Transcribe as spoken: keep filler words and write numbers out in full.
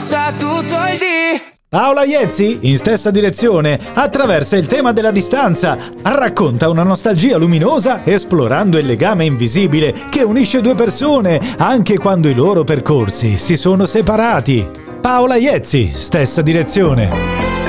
sta tutto il dì. Paola Iezzi, in stessa direzione, attraversa il tema della distanza, racconta una nostalgia luminosa esplorando il legame invisibile che unisce due persone anche quando i loro percorsi si sono separati. Paola Iezzi, stessa direzione.